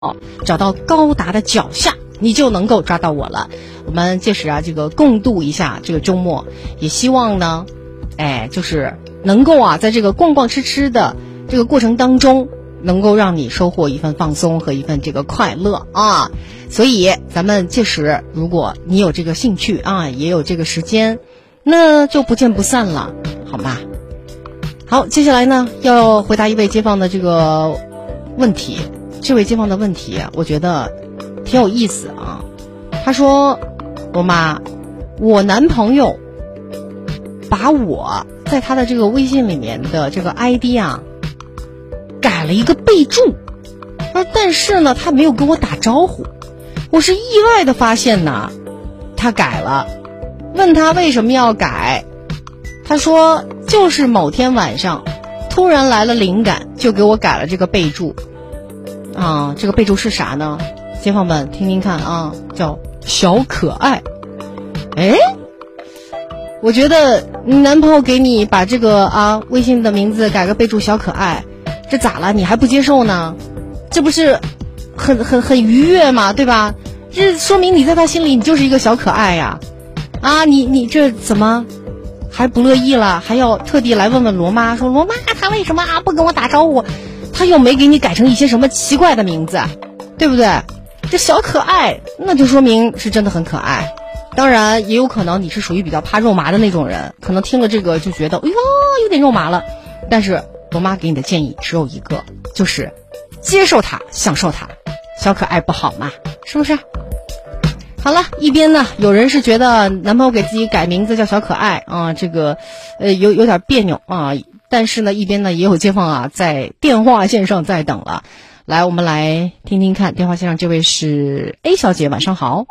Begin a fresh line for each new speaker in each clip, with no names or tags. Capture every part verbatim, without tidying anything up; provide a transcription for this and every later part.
找到高达的脚下，你就能够抓到我了。我们届时啊，这个共度一下这个周末，也希望呢，哎，就是能够啊，在这个逛逛吃吃的这个过程当中，能够让你收获一份放松和一份这个快乐啊。所以咱们届时，如果你有这个兴趣啊，也有这个时间，那就不见不散了，好吗？好，接下来呢，要回答一位街坊的这个问题。这位街坊的问题啊，我觉得挺有意思啊。他说：“我妈，我男朋友把我在他的这个微信里面的这个 I D 啊改了一个备注，啊，但是呢，他没有跟我打招呼。我是意外的发现呢，他改了。问他为什么要改，他说就是某天晚上突然来了灵感，就给我改了这个备注。”啊，这个备注是啥呢？街坊们听听看啊，叫小可爱。哎，我觉得你男朋友给你把这个啊微信的名字改个备注小可爱，这咋了？你还不接受呢？这不是很很很愉悦吗？对吧？这说明你在他心里你就是一个小可爱呀！啊，你你这怎么还不乐意了？还要特地来问问罗妈，说罗妈他为什么啊不跟我打招呼？他又没给你改成一些什么奇怪的名字，对不对？这小可爱，那就说明是真的很可爱。当然，也有可能你是属于比较怕肉麻的那种人，可能听了这个就觉得，哎呦，有点肉麻了。但是罗妈给你的建议只有一个，就是接受它，享受它。小可爱不好嘛，是不是？好了，一边呢，有人是觉得男朋友给自己改名字叫小可爱啊，这个呃有有点别扭啊。但是呢，一边呢也有街坊啊在电话线上在等了。来，我们来听听看，电话线上这位是 A 小姐，晚上好。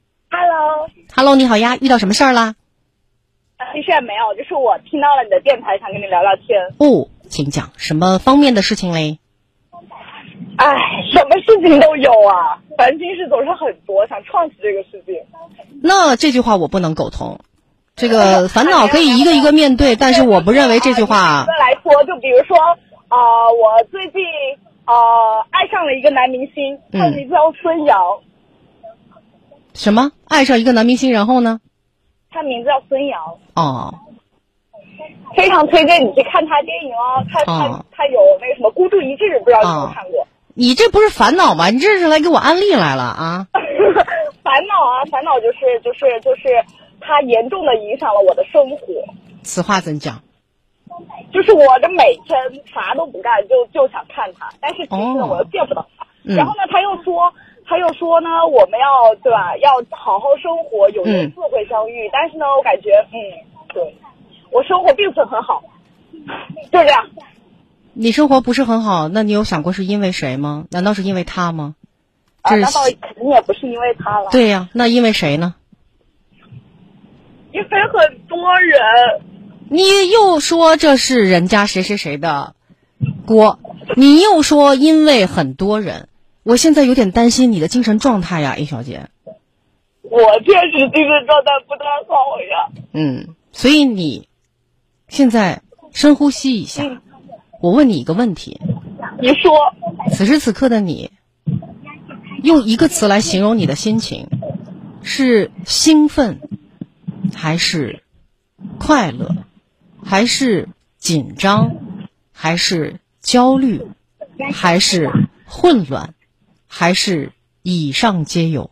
Hello，
Hello， 你好呀，遇到什么事儿啦？
其实也没有，就是我听到了你的电台，想跟你聊聊天。
哦，请讲，什么方面的事情嘞？
哎，什么事情都有啊，烦心事总是很多，想创起这个事情。
那这句话我不能苟同。这个烦恼可以一个一个面对，但是我不认为这句话。
来说，就比如说，呃，我最近呃爱上了一个男明星，他的名字叫孙杨。
什么？爱上一个男明星，然后呢？
他名字叫孙杨。
哦。
非常推荐你去看他电影哦，他他、哦、他有那个什么《孤注一掷》，不知道你有没有看过？
你这不是烦恼吗？你这是来给我安利来了啊？
烦恼啊，烦恼就是就是就是。它严重的影响了我的生活。
此话怎讲？
就是我这每天啥都不干，就就想看他，但是其实呢，我又见不到他。
嗯、
然后呢，他又说，他又说呢，我们要对吧，要好好生活，有缘自会相遇。嗯、但是呢，我感觉，嗯，对，我生活并不是很好，就这样。
你生活不是很好，那你有想过是因为谁吗？难道是因为他吗？
啊，那倒肯定也不是因为他了。
对呀、啊，那因为谁呢？
因为很多人，
你又说这是人家谁谁谁的锅，你又说因为很多人，我现在有点担心你的精神状态呀 ，A 小姐。
我确实精神状态不太好呀。
嗯，所以你现在深呼吸一下，嗯、我问你一个问题。
你说。
此时此刻的你，用一个词来形容你的心情，是兴奋？还是快乐，还是紧张，还是焦虑，还是混乱，还是以上皆有？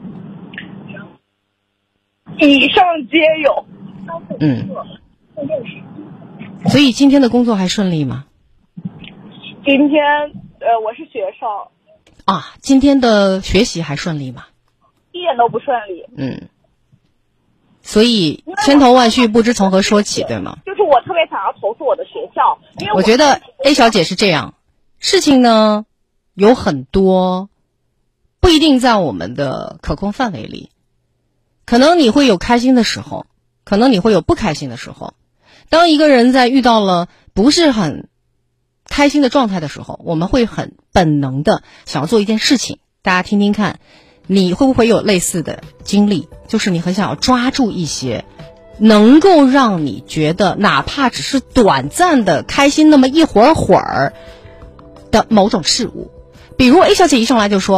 以上皆有。
嗯。所以今天的工作还顺利吗？
今天呃，我是学生。
啊，今天的学习还顺利吗？
一点都不顺利。
嗯。所以千头万绪不知从何说起，对吗？
就是我特别想要投诉我的学校，因为
我, 我觉得 A 小姐是这样，事情呢有很多，不一定在我们的可控范围里。可能你会有开心的时候，可能你会有不开心的时候。当一个人在遇到了不是很开心的状态的时候，我们会很本能的想要做一件事情。大家听听看。你会不会有类似的经历？就是你很想要抓住一些能够让你觉得哪怕只是短暂的开心那么一会儿会儿的某种事物， 比如 A 小姐一上来就说